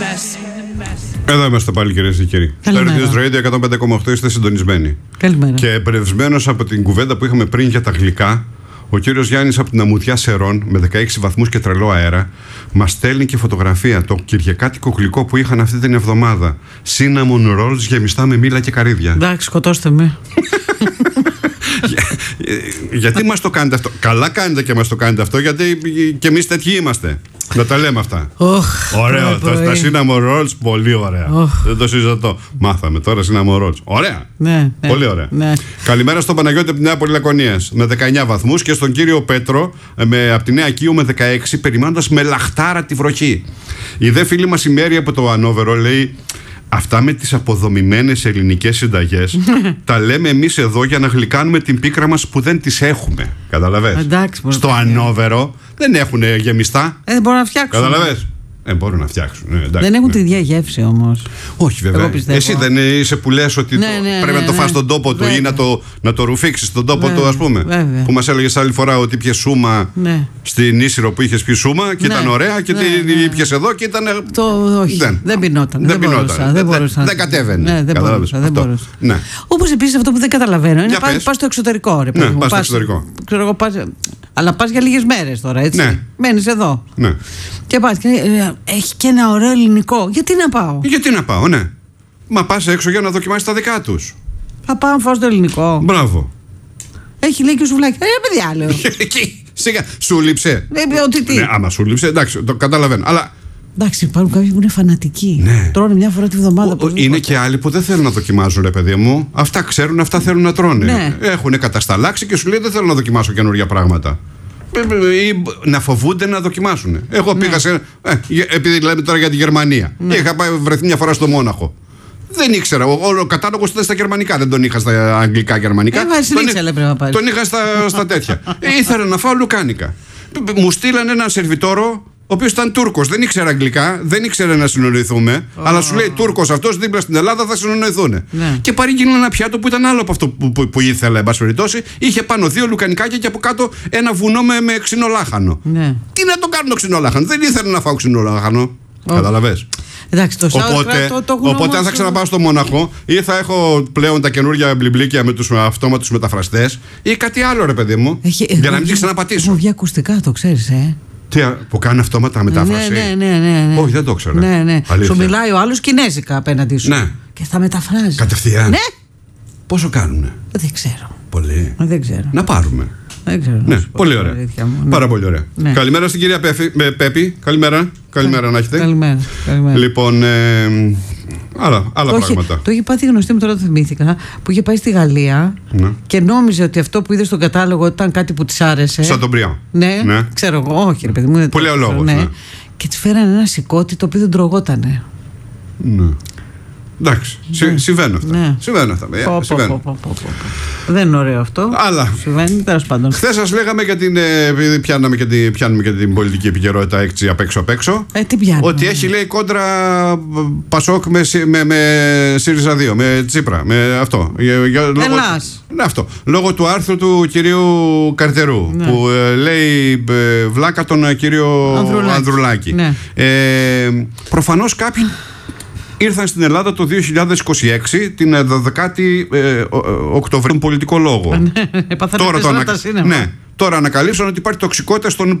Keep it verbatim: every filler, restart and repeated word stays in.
Εδώ είμαστε πάλι, κυρίες και κύριοι. Στο Earth Radio εκατόν πέντε κόμμα οκτώ είστε συντονισμένοι. Καλημέρα. Και εμπνευσμένος από την κουβέντα που είχαμε πριν για τα γλυκά, ο κύριος Γιάννης από την Αμμουδιά Σερών με δεκαέξι βαθμούς και τρελό αέρα μας στέλνει και φωτογραφία το κυριακάτικο γλυκό που είχαν αυτή την εβδομάδα. Cinnamon rolls γεμιστά με μήλα και καρύδια. Εντάξει, σκοτώστε με. Γιατί μας το κάνετε αυτό? Καλά κάνετε και μας το κάνετε αυτό, γιατί και εμείς τέτοιοι είμαστε. Να τα λέμε αυτά. Oh, ωραίο. Τα, τα cinnamon rolls, πολύ ωραία. Oh. Δεν το συζητώ. Μάθαμε τώρα cinnamon rolls. Ωραία. Ναι, ναι, πολύ ωραία. Ναι. Καλημέρα στον Παναγιώτη από τη Νέα Πολυλακωνίας με δεκαεννιά βαθμούς και στον κύριο Πέτρο με, από τη Νέα Κίου με δεκαέξι, περιμένοντας με λαχτάρα τη βροχή. Η δε φίλη μας η Μέρη από το Ανόβερο λέει: αυτά με τις αποδομημένες ελληνικές συνταγές τα λέμε εμείς εδώ για να γλυκάνουμε την πίκρα μας που δεν τις έχουμε. Καταλαβες? Εντάξει, στο Ανόβερο δεν έχουν γεμιστά. Ε, δεν μπορούν να φτιάξουν. Καταλαβες? Ε, μπορούν να φτιάξουν. Ε, εντάξει, δεν έχουν ναι. τη ίδια γεύση όμως. Όχι, βέβαια. Εσύ δεν είσαι που λες ότι ναι, το, ναι, πρέπει ναι, να το ναι, φας στον τόπο βέβαια. του ή να το, να το ρουφήξεις στον τόπο βέβαια, του, ας πούμε. βέβαια. Που μας έλεγες άλλη φορά ότι πιες σούμα ναι. στην Ίσυρο που είχες πει σούμα και ναι, ήταν ωραία και ναι, ναι, ναι. πιες εδώ και ήταν. Το, όχι, δεν, δεν πινόταν. Δεν, δεν, μπορούσα, δεν, δεν, μπορούσα, δεν κατέβαινε. Ναι, δεν μπορούσα. Δεν μπορούσα. Ναι. Όπως επίσης αυτό που δεν καταλαβαίνω είναι πας, πας στο εξωτερικό. Ρε, ναι, πας, πας στο εξωτερικό. Ξέρω εγώ, πας, αλλά πας για λίγες μέρες τώρα, έτσι. Ναι. Μένεις εδώ. Ναι. Και πας και ε, έχει και ένα ωραίο ελληνικό. Γιατί να πάω? Γιατί να πάω, ναι. Μα πας έξω για να δοκιμάσεις τα δικά τους. Θα πάω να φάω στο ελληνικό. Μπράβο. Έχει λέει και σουβλάκι. Ε, παιδιά, λέω. Εκεί, σιγά. Σου λείψε. Ε, ότι τι. Ναι, άμα σου λείψε, εντάξει, το καταλαβαίνω. Αλλά. Εντάξει, υπάρχουν κάποιοι που είναι φανατικοί. Ναι. Τρώνε μια φορά τη βδομάδα. Ο, είναι και άλλοι που δεν θέλουν να δοκιμάζουν, ρε παιδί μου. Αυτά ξέρουν, αυτά θέλουν να τρώνε. Ναι. Έχουν κατασταλάξει και σου λέει δεν θέλω να δοκιμάσω καινούργια πράγματα. Ή να φοβούνται να δοκιμάσουν. Εγώ ναι. πήγα σε. Ε, επειδή λέμε τώρα για τη Γερμανία. Ναι. Είχα πάει, βρεθεί μια φορά στο Μόναχο. Δεν ήξερα. Ο, ο κατάλογος ήταν στα γερμανικά. Δεν τον είχα στα αγγλικά γερμανικά. Ε, τον, ήθελε, πρέπει να πάρει. Τον είχα στα, στα τέτοια. ε, ήθελα να φάω λουκάνικα. Μου στείλανε έναν σερβιτόρο, ο οποίος ήταν Τούρκος. Δεν ήξερε αγγλικά, δεν ήξερε να συνονοηθούμε. Oh. Αλλά σου λέει Τούρκος αυτός δίπλα στην Ελλάδα θα συνονοηθούν. Ναι. Και παρήγγειλε ένα πιάτο που ήταν άλλο από αυτό που, που, που ήθελα, εν πάση περιπτώσει. Είχε πάνω δύο λουκανικάκια και από κάτω ένα βουνό με, με ξινολάχανο. Ναι. Τι να το κάνω ξινολάχανο, δεν ήθελα να φάω ξινολάχανο. Oh. Καταλαβες. Εντάξει, το οπότε, το, το οπότε αν θα ξαναπάω στο Μόναχο ή θα έχω πλέον τα καινούργια μπλιμπλίκια με τους αυτόματους μεταφραστές ή κάτι άλλο, ρε παιδί μου. Έχει, για να μην τη ξαναπατήσω. Έχουν βγει ακουστικά, το ξέρεις, ε. Τι, που κάνουν αυτόματα μετάφραση. Ναι, ναι, ναι, ναι, ναι. Όχι, δεν το ξέρω. Ναι, ναι. Σου μιλάει ο άλλος κινέζικα απέναντι σου. Ναι. Και θα μεταφράζει. Κατευθείαν. Ναι. Πόσο κάνουνε? Δεν ξέρω. Πολύ. Δεν ξέρω. Να πάρουμε. Δεν ξέρω. Ναι, πολύ ωραία. Μου, ναι. Πάρα πολύ ωραία. Ναι. Καλημέρα στην κυρία Πέφη, με, Πέπη. Καλημέρα. Καλημέρα ναι. να έχετε. Καλημέρα. Καλημέρα. Λοιπόν, ε, άλλα, άλλα το πράγματα. Είχε, το είχε πάθει γνωστή μου, τώρα το θυμήθηκα, που είχε πάει στη Γαλλία ναι. και νόμιζε ότι αυτό που είδε στον κατάλογο ήταν κάτι που της άρεσε. Σαν τον Μπριάν. Ναι, ναι, ξέρω εγώ, όχι ρε παιδί μου. Που λέει ο λόγος. Ναι. Ναι. Και της φέρανε ένα σηκώτη το οποίο δεν τρογότανε. Ναι. Εντάξει, ναι. συμβαίνουν αυτά. Ναι. Συμβαίνουν αυτά. Πω, συμβαίνουν. Πω, πω, πω, πω. Δεν είναι ωραίο αυτό. Αλλά. Συμβαίνει, τέλος πάντων. Χθες σας λέγαμε για την. Επειδή πιάνουμε και την, πιάνουμε και την πολιτική επικαιρότητα έτσι απ' έξω απ' έξω. Ε, τι πιάνουμε. Ότι έχει λέει κόντρα Πασόκ με, με, με ΣΥΡΙΖΑ δύο, με Τσίπρα. Με αυτό. Ελλάς. Ναι, αυτό. Λόγω του άρθρου του κυρίου Καρτερού. Ναι. Που ε, λέει ε, βλάκα τον κύριο Ανδρουλάκη. Ανδρουλάκη. Ναι. Ε, προφανώς κάποιοι. Ήρθαν στην Ελλάδα το δύο χιλιάδες είκοσι έξι την δωδεκάτη ε, Οκτωβρίου πολιτικό λόγο. τώρα, το ανα... ναι, τώρα ανακαλύψαν ότι υπάρχει τοξικότητα στον